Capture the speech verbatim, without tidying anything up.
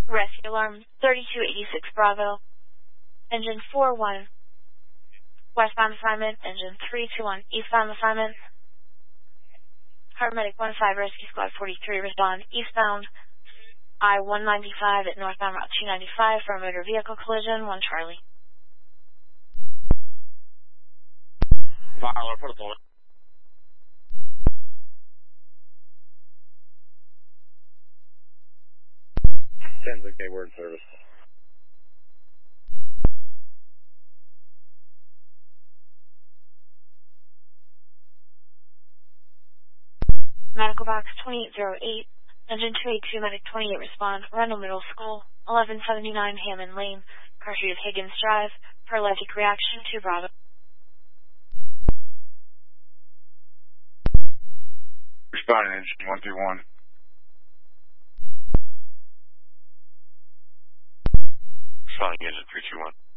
Rescue alarm thirty-two eighty-six Bravo. Engine four one. Westbound assignment. Engine three two one. Eastbound assignment. Paramedic one five Rescue Squad forty-three respond eastbound. I one ninety-five at northbound Route two ninety-five for a motor vehicle collision. one Charlie. Fire, put a bullet. ten's okay, we're in service. Medical box twenty-eight oh eight. Engine two eighty-two, medic twenty-eight respond. Rundle Middle School, eleven seventy-nine Hammond Lane. Car street of Higgins Drive. Paralytic reaction to Bravo. Responding engine one three one. Responding engine three two one.